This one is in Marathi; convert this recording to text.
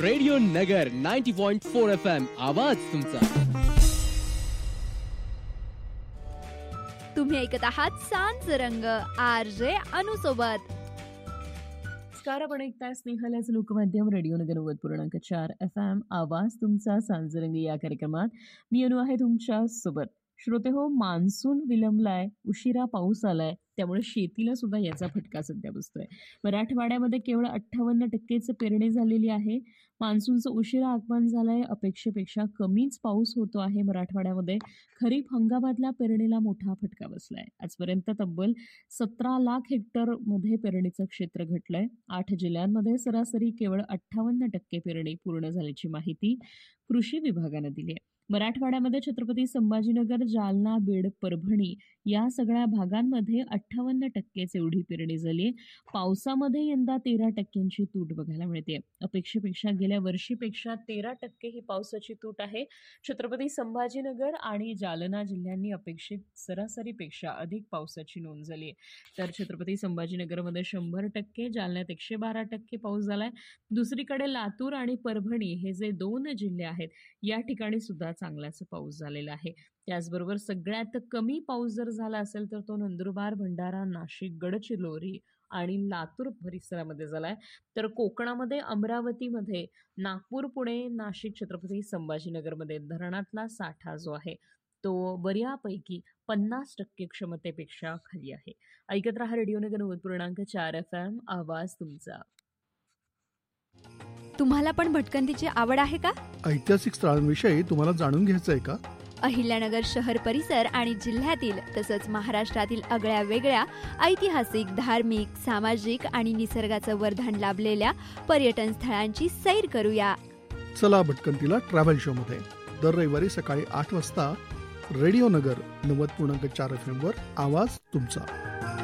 रेडिओ नगर 90.4 FM आवाज तुमचा. तुम्ही ऐकत आहात सांज रंग RJ अनु सोबत. आपण ऐकताय स्नेहलच लोकमाध्यम रेडिओ नगर 90.4 FM आवाज तुमचा सांजरंगी या कार्यक्रमात मी अनु आहे तुमच्या सोबत. श्रोते हो, मान्सून विलंबलाय, उशिरा पाऊस आलाय, त्यामुळे शेतीला सुद्धा याचा फटका सध्या बसतोय. मराठवाड्यामध्ये केवळ 58% पेरणी झालेली आहे. मान्सूनचं उशिरा आगमन झालंय, अपेक्षेपेक्षा कमीच पाऊस होतो आहे मराठवाड्यामध्ये. खरीप हंगामातल्या पेरणीला मोठा फटका बसलाय. आजपर्यंत तब्बल 17 लाख हेक्टरमध्ये पेरणीचं क्षेत्र घटलंय. 8 जिल्ह्यांमध्ये सरासरी केवळ 58% पेरणी पूर्ण झाल्याची माहिती कृषी विभागानं दिली आहे. मराठवाड्यामध्ये छत्रपती संभाजीनगर, जालना, बीड, परभणी या सगळ्या भागांमध्ये 58% एवढी पेरणी झाली. पावसामध्ये यंदा 13% तूट बघायला मिळते. अपेक्षेपेक्षा गेल्या वर्षीपेक्षा 13% ही पावसाची तूट आहे. छत्रपती संभाजीनगर आणि जालना जिल्ह्यांनी अपेक्षित सरासरीपेक्षा अधिक पावसाची नोंद झाली. तर छत्रपती संभाजीनगरमध्ये 100%, जालन्यात 112% पाऊस झालाय. दुसरीकडे लातूर आणि परभणी हे जे 2 जिल्हे आहेत या ठिकाणी सुद्धा चांगलाच पाऊस झालेला आहे. त्याचबरोबर सगळ्यात कमी पाऊस जर झाला असेल तर तो नंदुरबार, भंडारा, नाशिक, गडचिरोली आणि लातूर परिसरामध्ये झालाय. तर कोकणामध्ये अमरावतीमध्ये, नागपूर, पुणे, नाशिक, छत्रपती संभाजीनगरमध्ये धरणातला साठा जो आहे तो बऱ्यापैकी 50% क्षमतेपेक्षा खाली आहे. ऐकत रहा रेडिओ नगर 90.4 FM आवाज तुमचा. तुम्हाला पण भटकंतीची आवड आहे का? ऐतिहासिक स्थळांविषयी तुम्हाला जाणून घ्यायचं आहे का? अहिल्यानगर शहर परिसर आणि जिल्ह्यातील तसंच महाराष्ट्रातील आगळ्या वेगळ्या ऐतिहासिक, धार्मिक, सामाजिक आणि निसर्गाचं वरदान लाभलेल्या पर्यटन स्थळांची सैर करूया. चला भटकंतीला ट्रॅव्हल शो मध्ये दर रविवारी सकाळी 8 वाजता रेडिओ नगर 90.4 FM वर आवाज तुमचा.